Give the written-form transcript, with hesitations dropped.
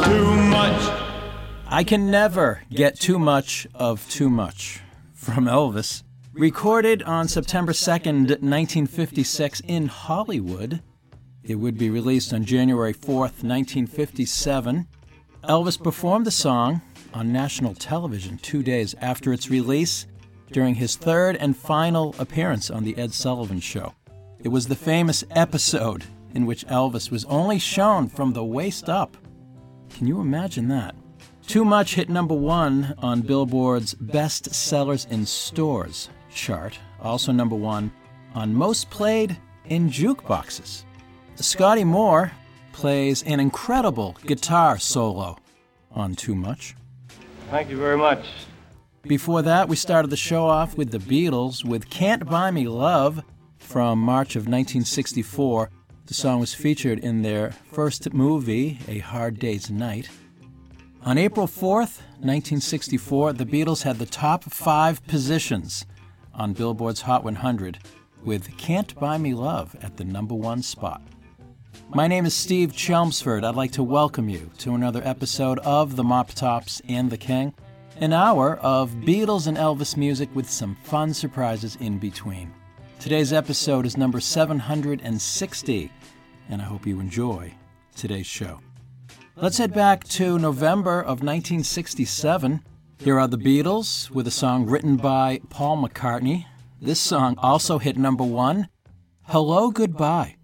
too much. I Can Never Get Too Much of Too Much from Elvis. Recorded on September 2nd, 1956 in Hollywood. It would be released on January 4th, 1957. Elvis performed the song on national television 2 days after its release during his third and final appearance on The Ed Sullivan Show. It was the famous episode in which Elvis was only shown from the waist up. Can you imagine that? Too Much hit number 1 on Billboard's Best Sellers in Stores chart, also number 1 on Most Played in Jukeboxes. Scotty Moore plays an incredible guitar solo on Too Much. Thank you very much. Before that, we started the show off with the Beatles with Can't Buy Me Love from March of 1964. The song was featured in their first movie, A Hard Day's Night. On April 4th, 1964, the Beatles had the top 5 positions on Billboard's Hot 100 with Can't Buy Me Love at the number 1 spot. My name is Steve Chelmsford. I'd like to welcome you to another episode of The Mop Tops and the King, an hour of Beatles and Elvis music with some fun surprises in between. Today's episode is number 760, and I hope you enjoy today's show. Let's head back to November of 1967. Here are the Beatles with a song written by Paul McCartney. This song also hit number 1, Hello, Goodbye.